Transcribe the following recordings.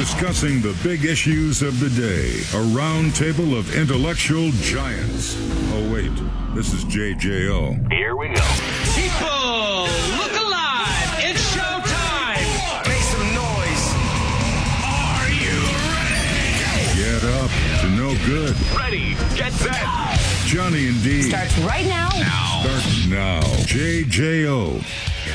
Discussing the big issues of the day. A round table of intellectual giants. Oh, wait. This is JJO. Here we go. People, look alive. It's showtime. Make some noise. Are you ready? Get up to no good. Ready, get set. Johnny and D. Starts right now. Start now. JJO.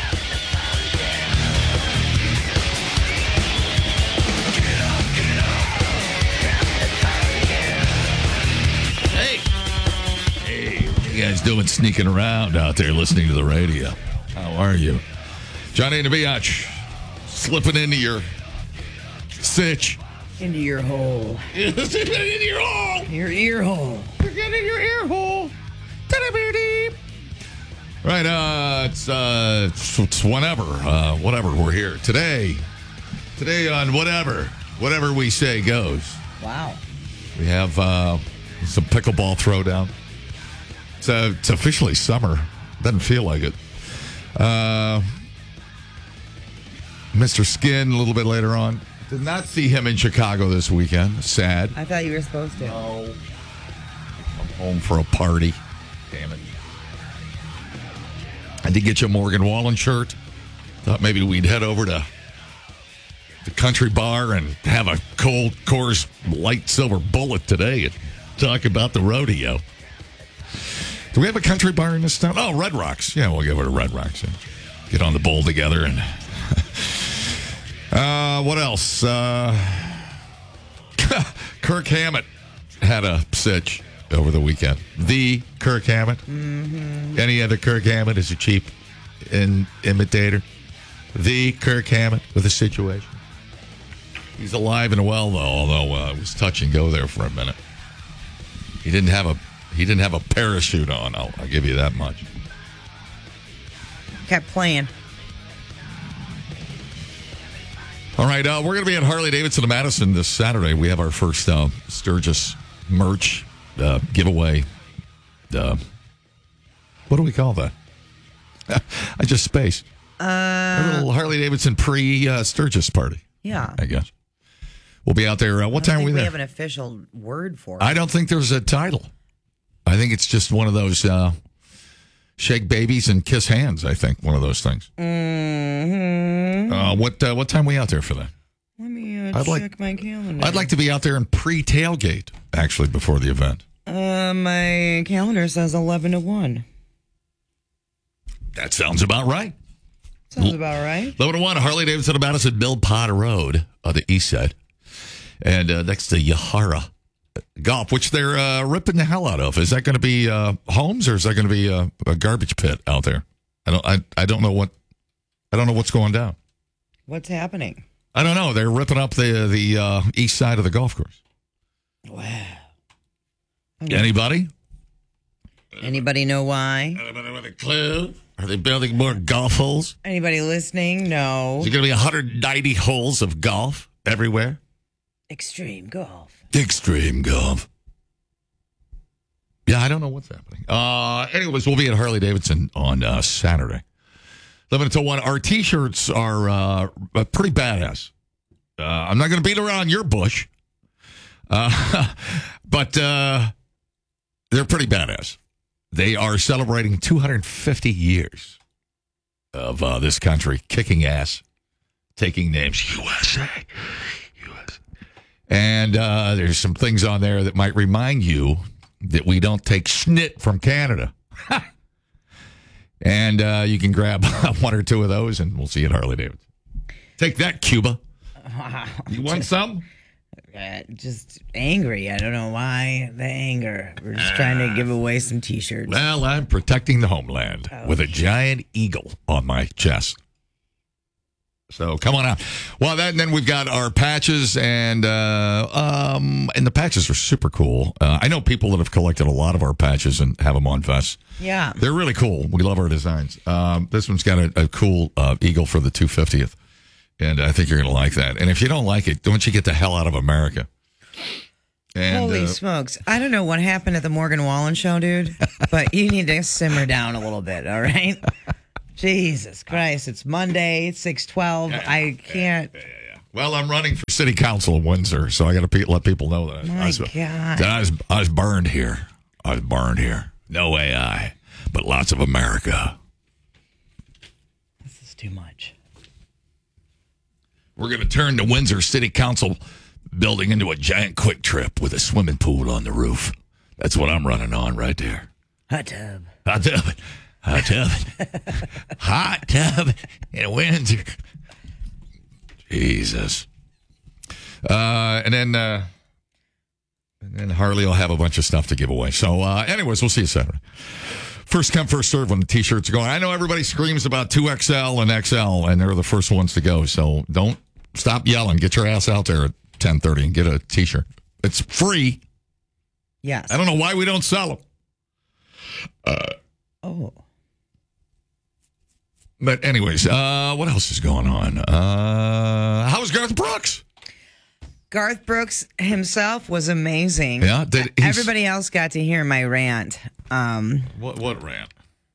Hey, what are you guys doing sneaking around out there listening to the radio? How are you? Johnny and the Biatch slipping into your sitch. Into your hole. Slipping into your hole. Your ear hole. You're getting your ear hole. Right, it's whenever, whatever, we're here. Today on whatever we say goes. Wow. We have some pickleball throwdown. It's officially summer. Doesn't feel like it. Mr. Skin a little bit later on. Did not see him in Chicago this weekend. Sad. I thought you were supposed to. No. I'm home for a party. Damn it. I did get you a Morgan Wallen shirt. Thought maybe we'd head over to the country bar and have a cold Coors light silver bullet today and talk about the rodeo. Do we have a country bar in this town? Oh, Red Rocks. Yeah, we'll go to Red Rocks and get on the bowl together. And what else? Kirk Hammett had a sitch over the weekend. The Kirk Hammett. Mm-hmm. Any other Kirk Hammett is a cheap imitator. The Kirk Hammett with a situation. He's alive and well, though, although it was touch and go there for a minute. He didn't have a parachute on. I'll give you that much. Kept playing. All right, we're going to be at Harley-Davidson of Madison this Saturday. We have our first Sturgis merch giveaway. What do we call that? I just spaced. A little Harley-Davidson pre-Sturgis party. Yeah. I guess. We'll be out there. What time are we there? We have an official word for it. I don't think there's a title. I think it's just one of those shake babies and kiss hands, I think. One of those things. Mm-hmm. What time are we out there for that? Let me check my calendar. I'd like to be out there in pre-tailgate, actually, before the event. My calendar says 11 to 1. That sounds about right. Sounds about right. 11 to 1, Harley-Davidson of Madison, Mill Pond Road on the east side. And next to Yahara Golf, which they're ripping the hell out of. Is that going to be homes or is that going to be a garbage pit out there? I don't know what's going down. What's happening? I don't know. They're ripping up the east side of the golf course. Wow. Anybody? Anybody know why? Anybody with a clue? Are they building more golf holes? Anybody listening? No. Is it going to be 190 holes of golf everywhere? Extreme golf. Extreme golf. Yeah, I don't know what's happening. Anyways, we'll be at Harley-Davidson on Saturday. 11 until 1. Our T-shirts are pretty badass. I'm not going to beat around your bush. But they're pretty badass. They are celebrating 250 years of this country kicking ass, taking names. USA. And there's some things on there that might remind you that we don't take schnit from Canada. And you can grab one or two of those, and we'll see you at Harley-Davidson. Take that, Cuba. You want some? Just angry. I don't know why the anger. We're just trying to give away some T-shirts. Well, I'm protecting the homeland with a giant eagle on my chest. So come on out. Well, and then we've got our patches, and the patches are super cool. I know people that have collected a lot of our patches and have them on vests. Yeah. They're really cool. We love our designs. This one's got a cool eagle for the 250th, and I think you're going to like that. And if you don't like it, don't you get the hell out of America. And, holy smokes. I don't know what happened at the Morgan Wallen show, dude, but you need to simmer down a little bit, all right? Jesus Christ. It's Monday, 6/12. I can't. Well, I'm running for city council in Windsor, so I got to let people know that I was burned here. I was burned here. No AI, but lots of America. This is too much. We're going to turn the Windsor City Council building into a giant quick trip with a swimming pool on the roof. That's what I'm running on right there. Hot tub. Hot tub. Hot tub. Hot tub in Windsor. Jesus. And then Harley will have a bunch of stuff to give away. So, anyways, we'll see you Saturday. First come, first serve when the T-shirts are going. I know everybody screams about 2XL and XL, and they're the first ones to go. So don't stop yelling. Get your ass out there at 10:30 and get a T-shirt. It's free. Yes. I don't know why we don't sell them. But anyways, what else is going on? How's Garth Brooks? Garth Brooks himself was amazing. Yeah, everybody else got to hear my rant. What rant?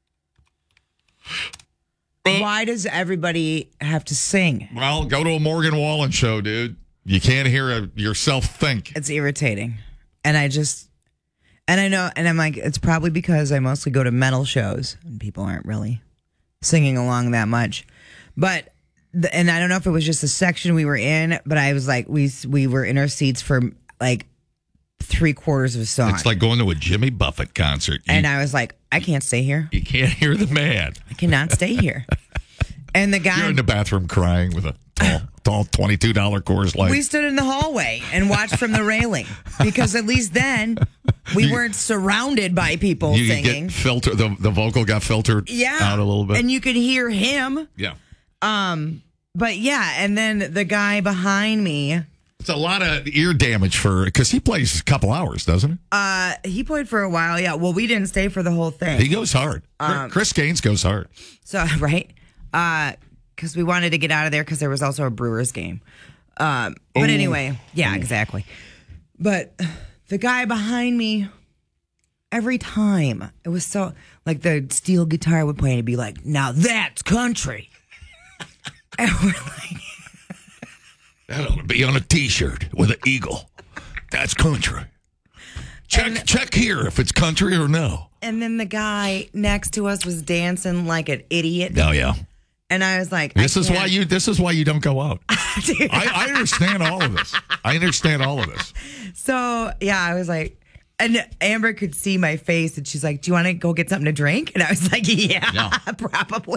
Why does everybody have to sing? Well, go to a Morgan Wallen show, dude. You can't hear yourself think. It's irritating. And I know, and I'm like, it's probably because I mostly go to metal shows and people aren't really singing along that much. But, and I don't know if it was just the section we were in, but I was like, we were in our seats for like 3/4 of a song. It's like going to a Jimmy Buffett concert. And I was like, I can't stay here. You can't hear the man. I cannot stay here. And the guy... You're in the bathroom crying with a tall $22 Coors Light. We stood in the hallway and watched from the railing because at least then we weren't surrounded by people singing. The vocal got filtered out a little bit. And you could hear him. Yeah. But yeah, and then the guy behind me... It's a lot of ear damage because he plays a couple hours, doesn't he? He played for a while, yeah. Well, we didn't stay for the whole thing. He goes hard. Chris Gaines goes hard. So, right? Because we wanted to get out of there because there was also a Brewers game. But anyway, yeah, exactly. But the guy behind me, every time, it was so, like the steel guitar would play and he'd be like, now that's country. And we're like... That ought to be on a T-shirt with an eagle. That's country. Check here if it's country or no. And then the guy next to us was dancing like an idiot. Oh yeah. And I was like, This is why you don't go out. I understand all of this. I understand all of this. So yeah, I was like, and Amber could see my face, and she's like, "Do you want to go get something to drink?" And I was like, "Yeah, probably."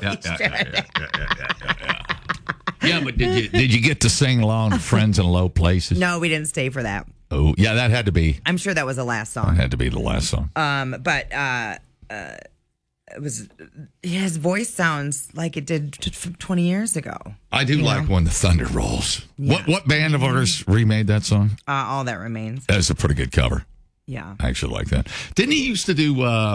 Yeah, but did you get to sing along to Friends in Low Places? No, we didn't stay for that. Oh, yeah, that had to be. I'm sure that was the last song. That had to be the last song. But it was his voice sounds like it did 20 years ago. I do like When the Thunder Rolls. Yeah. What band of ours remade that song? All That Remains. That's a pretty good cover. Yeah, I actually like that. Didn't he used to do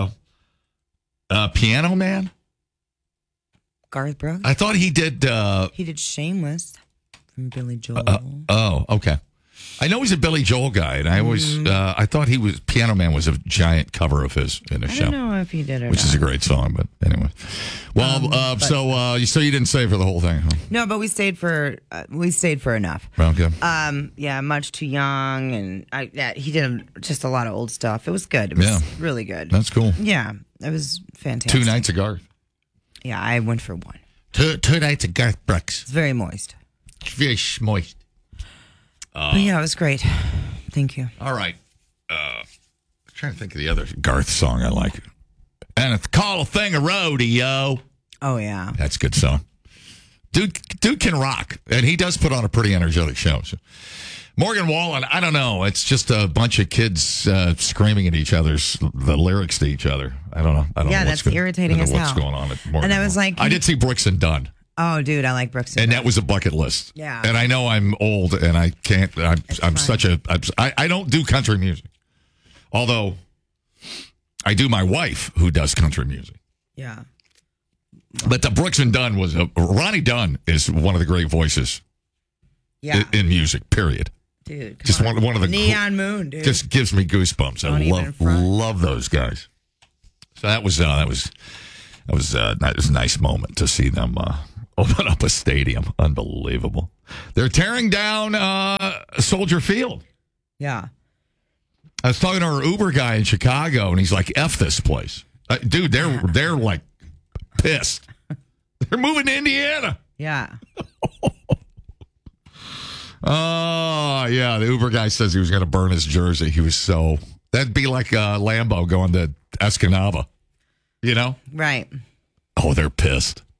Piano Man? Garth Brooks? I thought he did... he did Shameless from Billy Joel. Okay. I know he's a Billy Joel guy, and I always... I thought Piano Man was a giant cover of his in a show. I don't know if he did or which not. is a great song, but anyway. Well, so you didn't stay for the whole thing, huh? No, but we stayed for enough. Okay. Yeah, Much Too Young, and he did just a lot of old stuff. It was good. It was really good. That's cool. Yeah, it was fantastic. 2 nights of Garth. Yeah, I went for one. 2 nights of Garth Brooks. It's very moist. It's very moist. But yeah, it was great. Thank you. All right. I'm trying to think of the other Garth song I like. And it's called A Thing of Rodeo. Oh, yeah. That's a good song. Dude can rock. And he does put on a pretty energetic show. So. Morgan Wallen, I don't know. It's just a bunch of kids screaming at the lyrics to each other. I don't know. Yeah, that's irritating as hell. What's going on at Morgan And I was Wallen. like... I did see Brooks and Dunn. Oh, dude, I like Brooks and Dunn. That was a bucket list. Yeah. And I know I'm old and I can't... I don't do country music. Although, I do my wife who does country music. Yeah. But the Brooks and Dunn was... Ronnie Dunn is one of the great voices in music, period. Dude, just one of the Neon Moon, dude. Just gives me goosebumps. I love those guys. So that was a nice moment to see them open up a stadium. Unbelievable. They're tearing down Soldier Field. Yeah. I was talking to our Uber guy in Chicago, and he's like, F this place. Dude, they're like pissed. They're moving to Indiana. Yeah. Oh, yeah. The Uber guy says he was going to burn his jersey. He was so... That'd be like Lambeau going to Escanaba. You know? Right. Oh, they're pissed.